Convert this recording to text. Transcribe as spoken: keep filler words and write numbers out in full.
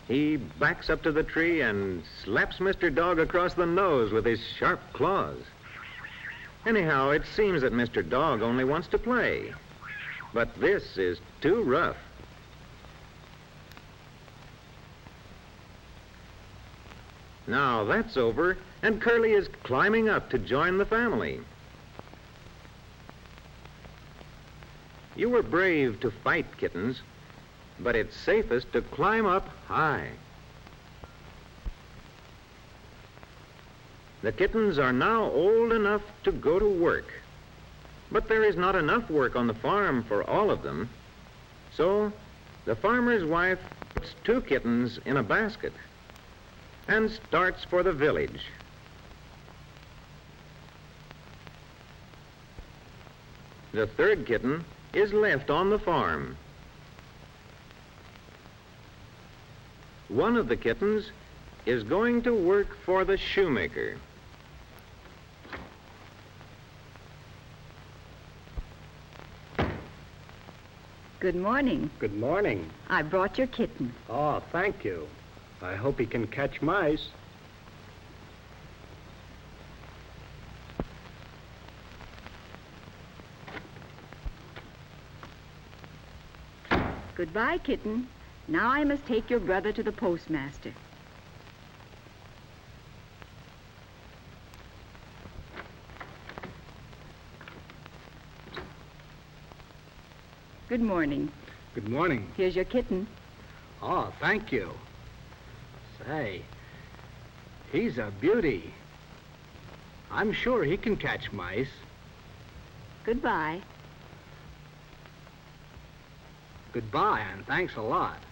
He backs up to the tree and slaps Mister Dog across the nose with his sharp claws. Anyhow, it seems that Mister Dog only wants to play. But this is too rough. Now that's over, and Curly is climbing up to join the family. You were brave to fight, kittens, but it's safest to climb up high. The kittens are now old enough to go to work, but there is not enough work on the farm for all of them. So the farmer's wife puts two kittens in a basket and starts for the village. The third kitten is left on the farm. One of the kittens is going to work for the shoemaker. Good morning. Good morning. I brought your kitten. Oh, thank you. I hope he can catch mice. Goodbye, kitten. Now I must take your brother to the postmaster. Good morning. Good morning. Here's your kitten. Oh, thank you. Say, he's a beauty. I'm sure he can catch mice. Goodbye. Goodbye, and thanks a lot.